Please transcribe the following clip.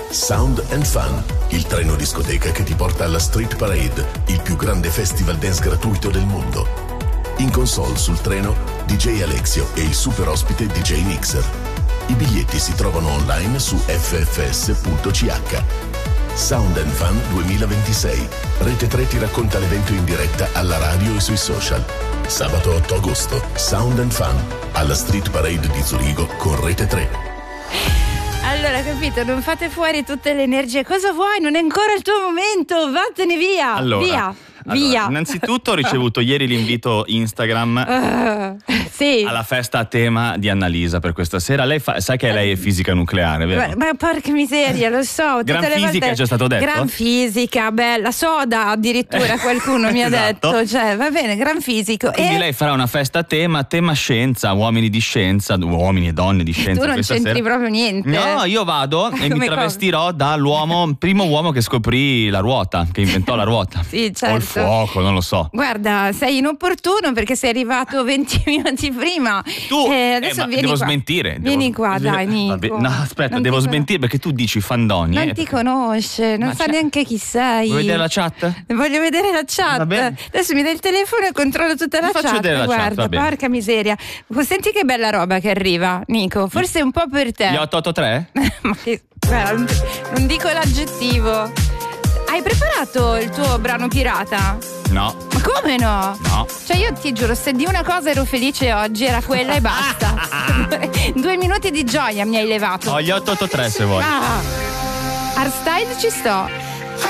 Sound and Fun, il treno discoteca che ti porta alla Street Parade, il più grande festival dance gratuito del mondo. In console sul treno DJ Alexio e il super ospite DJ Mixer. I biglietti si trovano online su ffs.ch. Sound and Fun 2026. Rete 3 ti racconta l'evento in diretta alla radio e sui social. Sabato 8 agosto, Sound and Fun, alla Street Parade di Zurigo con Rete 3. Allora, capito, non fate fuori tutte le energie. Cosa vuoi? Non è ancora il tuo momento, vattene via. Allora, via. Innanzitutto ho ricevuto ieri l'invito Instagram sì. alla festa a tema di Annalisa per questa sera. Lei sai che lei è fisica nucleare, vero? Ma porca miseria, lo so. Gran tutte le fisica volte... è già stato detto? Gran fisica, bella, soda addirittura qualcuno mi ha Esatto. detto. Cioè, va bene, gran fisico. Quindi lei farà una festa a tema scienza, uomini di scienza, uomini e donne di scienza. Tu non questa c'entri sera. proprio niente. No, io vado e mi Come travestirò primo uomo che scoprì la ruota, che inventò la ruota. Sì, certo. O il fuoco, non lo so. Guarda, sei inopportuno perché sei arrivato 20 minuti prima. Tu adesso ma vieni devo qua. smentire. Vieni qua, dai, Nico. Vabbè, no, aspetta, Non devo ti smentire perché tu dici fandonie. Non ti conosce, non Ma sa c'è- neanche chi sei. Vuoi vedere la chat? Voglio vedere la Va chat. bene. Adesso mi dai il telefono e controllo tutta la Ti faccio chat. vedere la chat, Guarda, va bene. porca miseria. Senti che bella roba che arriva, Nico. Forse un po' per te. Gli 883? Ma che... guarda, non dico l'aggettivo. Hai preparato il tuo brano pirata? No. Ma come no? No. Cioè io ti giuro, se di una cosa ero felice oggi era quella e basta. 2 minuti di gioia mi hai levato. Ho gli 883 se vuoi. Hardstyle ci sto.